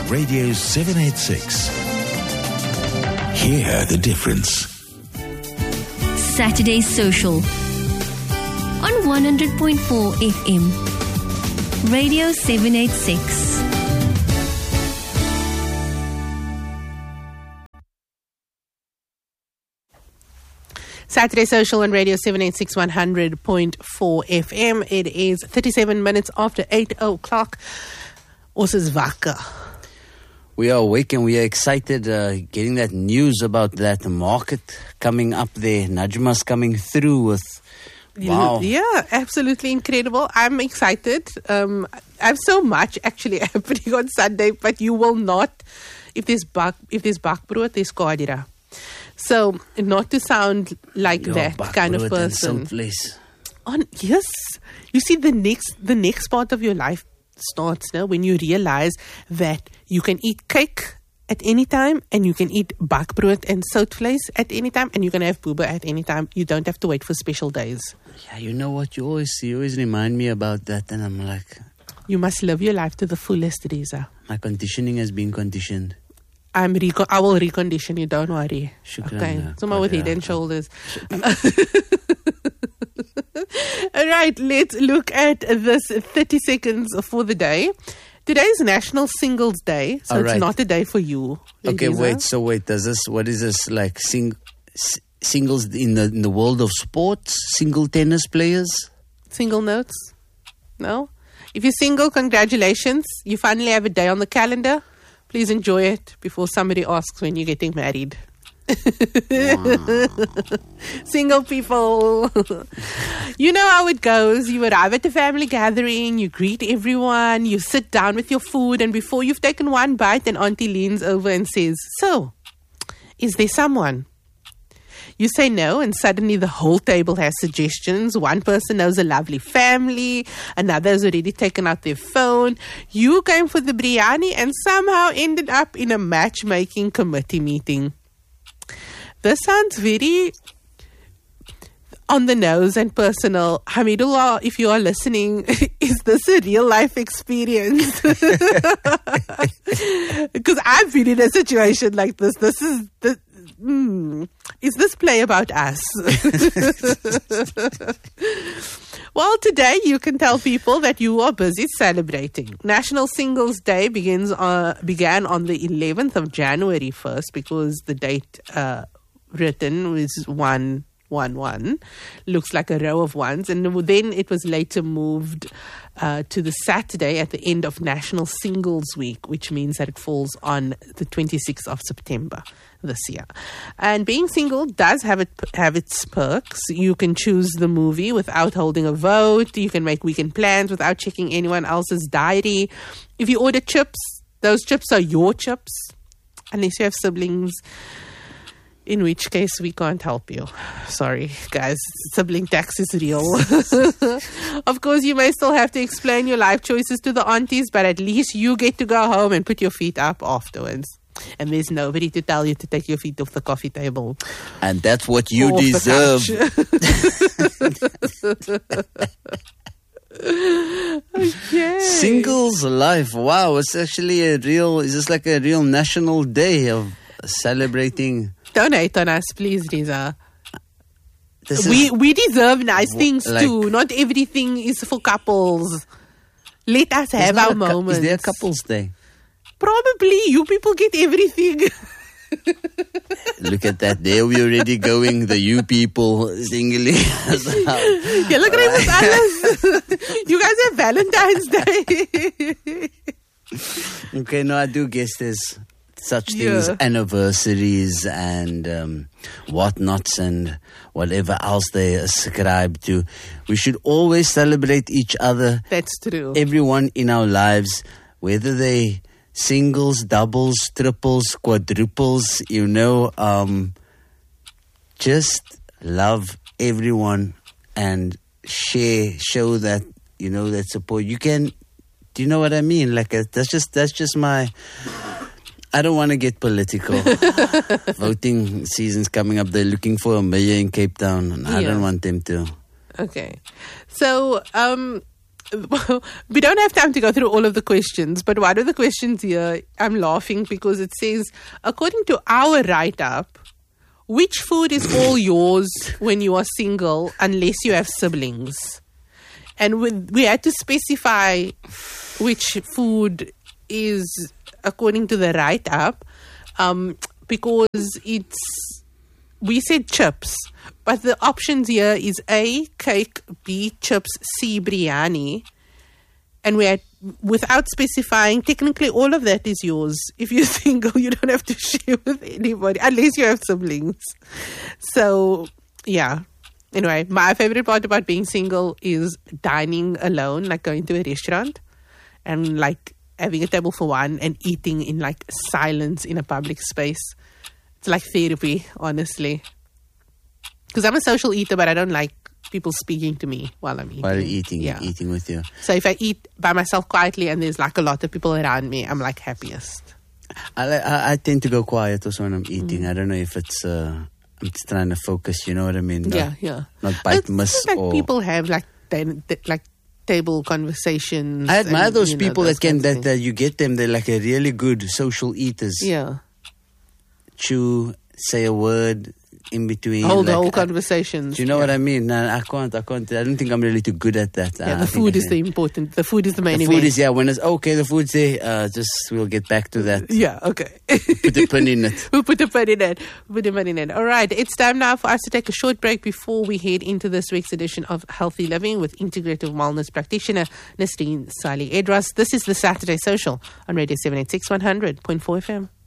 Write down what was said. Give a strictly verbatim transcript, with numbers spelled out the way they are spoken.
Radio seven eighty-six. Hear the difference. Saturday Social on one hundred point four F M. Radio seven eighty-six. Saturday Social on Radio seven eighty-six, one hundred point four F M. It is thirty-seven minutes after eight o'clock. Ons is wakker. We are awake and we are excited uh, getting that news about that market coming up there. Najma's coming through with, wow. Yeah, absolutely incredible. I'm excited. Um, I have so much actually happening on Sunday, but you will not, if there's bak, if there's bakbrood, there's kadira. So, not to sound like Your that kind of person. On yes, you see, the next the next part of your life starts now when you realize that you can eat cake at any time, and you can eat bakbrood and soutvleis at any time, and you can have booba at any time. You don't have to wait for special days. Yeah, you know what? You always you always remind me about that, and I'm like, you must live your life to the fullest, Riza. My conditioning has been conditioned. I'm reco- I will recondition you, don't worry. Shukran, okay, uh, someone with head and shoulders. All right, let's look at this thirty seconds for the day. Today is National Singles Day, so All it's right. not a day for you. Okay, Eliza. wait. So wait, does this? What is this like? Sing, s- singles in the in the world of sports? Single tennis players? Single notes? No? If you're single, congratulations. You finally have a day on the calendar. Please enjoy it before somebody asks when you're getting married. Wow. Single people. You know how it goes. You arrive at the family gathering, you greet everyone, you sit down with your food, and before you've taken one bite, an auntie leans over and says, "So, is there someone?" You say no, and suddenly the whole table has suggestions. One person knows a lovely family. Another has already taken out their phone. You came for the biryani and somehow ended up in a matchmaking committee meeting. This sounds very on the nose and personal. Hamidullah, if you are listening, is this a real life experience? Because I've been in a situation like this. This is the... Hmm. Is this play about us? Well, today you can tell people that you are busy celebrating. National Singles Day begins uh, began on the eleventh of January first, because the date uh, written was one one one. Looks like a row of ones. And then it was later moved uh, to the Saturday at the end of National Singles Week, which means that it falls on the twenty-sixth of September this year. And being single does have it have its perks. You can choose the movie without holding a vote. You can make weekend plans without checking anyone else's diary. If you order chips, those chips are your chips, unless you have siblings, in which case we can't help you. Sorry, guys. Sibling tax is real. Of course, you may still have to explain your life choices to the aunties, but at least you get to go home and put your feet up afterwards. And there's nobody to tell you to take your feet off the coffee table. And that's what you Off deserve. Okay. Singles life. Wow, it's actually a real, is this like a real national day of celebrating? Don't hate on us, please, Riza. This We is, we deserve nice things like- too. Not everything is for couples. Let us there's have not our a cou- moments. Is there a couple's day? Probably. You people get everything. Look at that. There we already going. The you people singly. Julle kry mos alles. You guys have Valentine's Day. Okay, no, I do guess there's such things, Yeah. anniversaries and um, whatnots and whatever else they ascribe to. We should always celebrate each other, That's true. everyone in our lives, whether they singles, doubles, triples, quadruples, you know, um, just love everyone and share, show that, you know, that support. You can, do you know what I mean? Like, uh, that's just, that's just my, I don't want to get political. Voting season's coming up. They're looking for a mayor in Cape Town, and I Yeah. don't want them to. Okay. So, um, we don't have time to go through all of the questions, but one of the questions here, I'm laughing because it says, according to our write-up, which food is all yours when you are single unless you have siblings? And we, we had to specify which food is according to the write-up, um, because it's, we said chips, but the options here is A, cake, B, chips, C, biryani. And we had, without specifying, technically all of that is yours. If you're single, you don't have to share with anybody, unless you have siblings. So, yeah. Anyway, my favorite part about being single is dining alone, like going to a restaurant and like having a table for one and eating in like silence in a public space. It's like therapy, honestly. Because I'm a social eater, but I don't like people speaking to me while I'm eating. While eating, yeah. eating with you. So if I eat by myself quietly and there's like a lot of people around me, I'm like happiest. I li- I, I tend to go quiet also when I'm eating. Mm. I don't know if it's... Uh, I'm just trying to focus, you know what I mean? Not, yeah, yeah. Not bite it's miss like or... people have like ten, like table conversations. I admire and, those you know, people those that can, kinds of that, things. that you get them, they're like a really good social eaters. Yeah. Chew, say a word in between. Hold like, whole I, conversations. Do you know yeah. what I mean? No, I can't, I can't, I don't think I'm really too good at that. Yeah, uh, the I food is I, the important, the food is the main The event. food is, yeah, when it's, okay, the food's there, uh, just, we'll get back to that. Yeah, okay. Put a pin in it. We'll put a pin in it. We'll put a pin in it. All right, it's time now for us to take a short break before we head into this week's edition of Healthy Living with integrative wellness practitioner Nastine Sali Edras. This is the Saturday Social on Radio seven eighty-six one hundred point four F M.